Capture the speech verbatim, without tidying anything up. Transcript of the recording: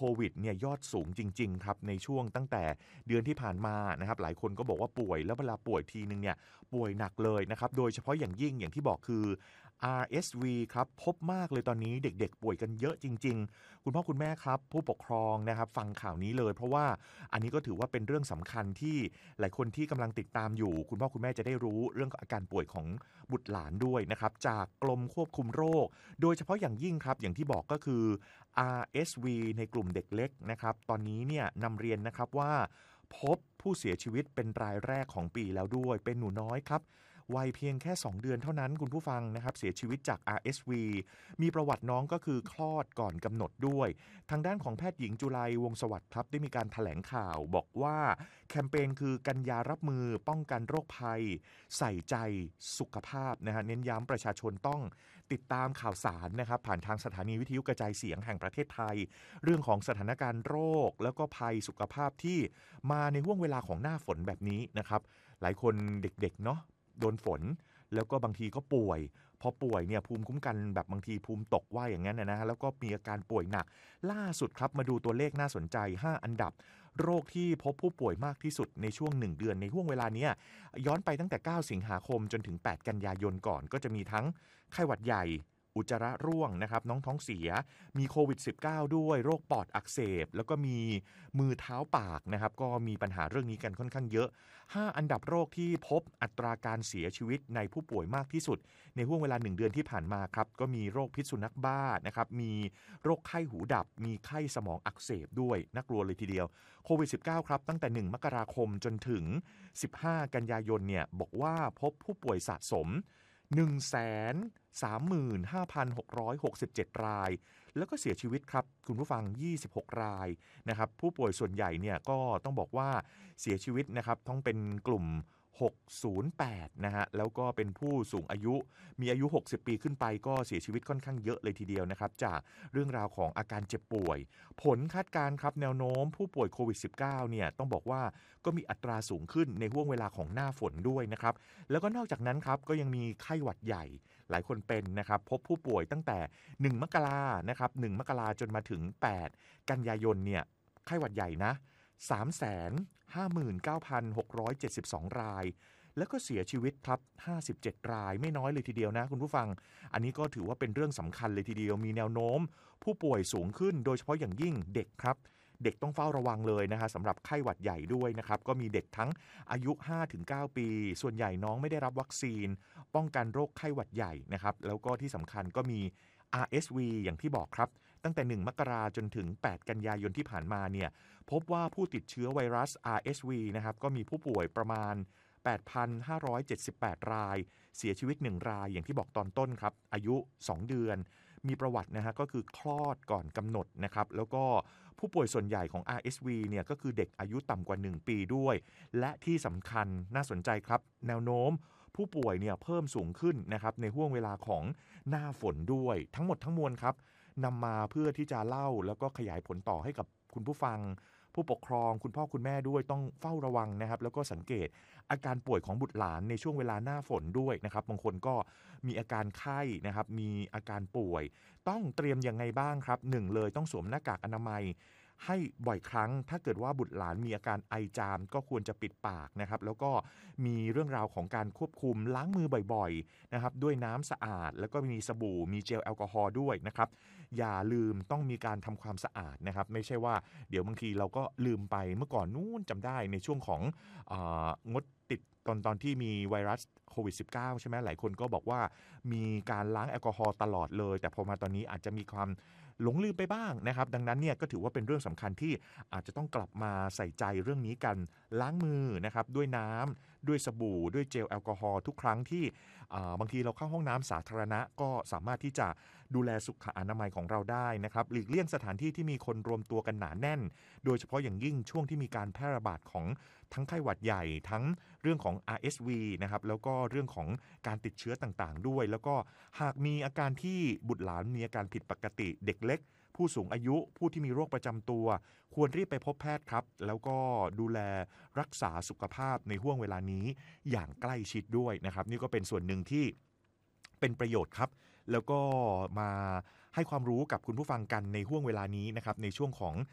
วิดเนี่ยยอดสูงจริงๆครับในช่วงตั้งแต่เดือนที่ผ่านมานะครับหลายคนก็บอกว่าป่วยแล้วเวลาป่วยทีนึงเนี่ยป่วยหนักเลยนะครับโดยเฉพาะอย่างยิ่งอย่างที่บอกคือ อาร์ เอส วี ครับพบมากเลยตอนนี้เด็กๆป่วยกันเยอะจริงๆคุณพ่อคุณแม่ครับผู้ปกครองนะครับฟังข่าวนี้เลยเพราะว่าอันนี้ก็ถือว่าเป็นเรื่องสำคัญที่หลายคนที่กำลังติดตามอยู่คุณพ่อคุณแม่จะได้รู้เรื่องอาการป่วยของบุตรหลานด้วยนะครับจากกรมควบคุมโรคโดยเฉพาะอย่างยิ่งครับอย่างที่บอกก็คือ อาร์ เอส วี ในกลุ่มเด็กเล็กนะครับตอนนี้เนี่ยนำเรียนนะครับว่าพบผู้เสียชีวิตเป็นรายแรกของปีแล้วด้วยเป็นหนูน้อยครับวัยเพียงแค่สองเดือนเท่านั้นคุณผู้ฟังนะครับเสียชีวิตจาก อาร์ เอส วี มีประวัติน้องก็คือคลอดก่อนกำหนดด้วยทางด้านของแพทย์หญิงจุไลวงศ์สวัสดิ์ครับได้มีการแถลงข่าวบอกว่าแคมเปญคือกันยารับมือป้องกันโรคภัยใส่ใจสุขภาพนะฮะเน้นย้ำประชาชนต้องติดตามข่าวสารนะครับผ่านทางสถานีวิทยุกระจายเสียงแห่งประเทศไทยเรื่องของสถานการณ์โรคแล้วก็ภัยสุขภาพที่มาในห่วงเวลาของหน้าฝนแบบนี้นะครับหลายคนเด็กๆเนาะโดนฝนแล้วก็บางทีก็ป่วยพอป่วยเนี่ยภูมิคุ้มกันแบบบางทีภูมิตกว่าอย่างนั้นนะฮะแล้วก็มีอาการป่วยหนักล่าสุดครับมาดูตัวเลขน่าสนใจห้าอันดับโรคที่พบผู้ป่วยมากที่สุดในช่วงหนึ่งเดือนในห่วงเวลานี้ย้อนไปตั้งแต่เก้าสิงหาคมจนถึงแปดกันยายนก่อนก็จะมีทั้งไข้หวัดใหญ่อุจจาระร่วงนะครับน้องท้องเสียมีโควิด สิบเก้า ด้วยโรคปอดอักเสบแล้วก็มีมือเท้าปากนะครับก็มีปัญหาเรื่องนี้กันค่อนข้างเยอะห้าอันดับโรคที่พบอัตราการเสียชีวิตในผู้ป่วยมากที่สุดในห่วงเวลาหนึ่งเดือนที่ผ่านมาครับก็มีโรคพิษสุนัขบ้านะครับมีโรคไข้หูดับมีไข้สมองอักเสบด้วยน่ากลัวเลยทีเดียวโควิด สิบเก้า ครับตั้งแต่หนึ่งมกราคมจนถึงสิบห้ากันยายนเนี่ยบอกว่าพบผู้ป่วยสะสมหนึ่งแสนสามหมื่นห้าพันหกร้อยหกสิบเจ็ด รายแล้วก็เสียชีวิตครับคุณผู้ฟังยี่สิบหกรายนะครับผู้ป่วยส่วนใหญ่เนี่ยก็ต้องบอกว่าเสียชีวิตนะครับต้องเป็นกลุ่มหกศูนย์แปดนะฮะแล้วก็เป็นผู้สูงอายุมีอายุหกสิบปีขึ้นไปก็เสียชีวิตค่อนข้างเยอะเลยทีเดียวนะครับจากเรื่องราวของอาการเจ็บป่วยผลคาดการณ์ครับแนวโน้มผู้ป่วยโควิด สิบเก้า เนี่ยต้องบอกว่าก็มีอัตราสูงขึ้นในห่วงเวลาของหน้าฝนด้วยนะครับแล้วก็นอกจากนั้นครับก็ยังมีไข้หวัดใหญ่หลายคนเป็นนะครับพบผู้ป่วยตั้งแต่หนึ่งมกรานะครับหนึ่งมกราจนมาถึงแปดกันยายนเนี่ยไข้หวัดใหญ่นะ สามแสนห้าหมื่นเก้าพันหกร้อยเจ็ดสิบสอง รายแล้วก็เสียชีวิตครับห้าสิบเจ็ดรายไม่น้อยเลยทีเดียวนะคุณผู้ฟังอันนี้ก็ถือว่าเป็นเรื่องสำคัญเลยทีเดียวมีแนวโน้มผู้ป่วยสูงขึ้นโดยเฉพาะอย่างยิ่งเด็กครับเด็กต้องเฝ้าระวังเลยนะฮะสำหรับไข้หวัดใหญ่ด้วยนะครับก็มีเด็กทั้งอายุ ห้าถึงเก้า ปีส่วนใหญ่น้องไม่ได้รับวัคซีนป้องกันโรคไข้หวัดใหญ่นะครับแล้วก็ที่สำคัญก็มี อาร์ เอส วี อย่างที่บอกครับตั้งแต่หนึ่งมกราจนถึงแปดกันยายนที่ผ่านมาเนี่ยพบว่าผู้ติดเชื้อไวรัส อาร์ เอส วี นะครับก็มีผู้ป่วยประมาณ แปดพันห้าร้อยเจ็ดสิบแปด รายเสียชีวิตหนึ่งรายอย่างที่บอกตอนต้นครับอายุสองเดือนมีประวัตินะฮะก็คือคลอดก่อนกำหนดนะครับแล้วก็ผู้ป่วยส่วนใหญ่ของ อาร์ เอส วี เนี่ยก็คือเด็กอายุต่ำกว่าหนึ่งปีด้วยและที่สำคัญน่าสนใจครับแนวโน้มผู้ป่วยเนี่ยเพิ่มสูงขึ้นนะครับในห่วงเวลาของหน้าฝนด้วยทั้งหมดทั้งมวลครับนำมาเพื่อที่จะเล่าแล้วก็ขยายผลต่อให้กับคุณผู้ฟังผู้ปกครองคุณพ่อคุณแม่ด้วยต้องเฝ้าระวังนะครับแล้วก็สังเกตอาการป่วยของบุตรหลานในช่วงเวลาหน้าฝนด้วยนะครับบางคนก็มีอาการไข้นะครับมีอาการป่วยต้องเตรียมยังไงบ้างครับหนึ่งเลยต้องสวมหน้ากากอนามัยให้บ่อยครั้งถ้าเกิดว่าบุตรหลานมีอาการไอจามก็ควรจะปิดปากนะครับแล้วก็มีเรื่องราวของการควบคุมล้างมือบ่อยๆนะครับด้วยน้ำสะอาดแล้วก็มีสบู่มีเจลแอลกอฮอล์ด้วยนะครับอย่าลืมต้องมีการทำความสะอาดนะครับไม่ใช่ว่าเดี๋ยวบางทีเราก็ลืมไปเมื่อก่อนนู้นจำได้ในช่วงของเอ่องดติดตอนตอนที่มีไวรัสโควิด สิบเก้า ใช่ไหมหลายคนก็บอกว่ามีการล้างแอลกอฮอล์ตลอดเลยแต่พอมาตอนนี้อาจจะมีความหลงลืมไปบ้างนะครับดังนั้นเนี่ยก็ถือว่าเป็นเรื่องสำคัญที่อาจจะต้องกลับมาใส่ใจเรื่องนี้กันล้างมือนะครับด้วยน้ำด้วยสบู่ด้วยเจลแอลกอฮอล์ทุกครั้งที่บางทีเราเข้าห้องน้ำสาธารณะก็สามารถที่จะดูแลสุขอนามัยของเราได้นะครับหลีกเลี่ยงสถานที่ที่มีคนรวมตัวกันหนาแน่นโดยเฉพาะอย่างยิ่งช่วงที่มีการแพร่ระบาดของทั้งไข้หวัดใหญ่ทั้งเรื่องของ อาร์ เอส วี นะครับแล้วก็เรื่องของการติดเชื้อต่างๆด้วยแล้วก็หากมีอาการที่บุตรหลานมีอาการผิดปกติเด็กเล็กผู้สูงอายุผู้ที่มีโรคประจำตัวควรรีบไปพบแพทย์ครับแล้วก็ดูแลรักษาสุขภาพในห่วงเวลานี้อย่างใกล้ชิดด้วยนะครับนี่ก็เป็นส่วนหนึ่งที่เป็นประโยชน์ครับแล้วก็มาให้ความรู้กับคุณผู้ฟังกันในห่วงเวลานี้นะครับในช่วงของ